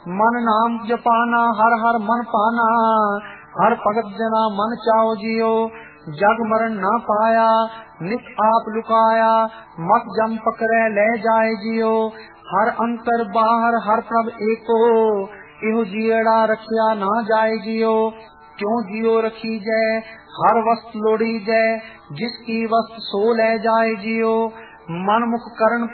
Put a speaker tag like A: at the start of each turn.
A: मन नाम जपाना हर हर मन पाना, हर भगत जना मन चाओ जियो। जग मरण ना पाया नित आप लुकाया, मत जम पकड़े ले जाए जियो। हर अंतर बाहर हर प्रभ एको, इहो जियड़ा रखिया ना जाए जियो। क्यों जियो रखी जय हर वस्त लोड़ी जय, जिसकी वस्त सो ले जाए जियो। मन मुख करण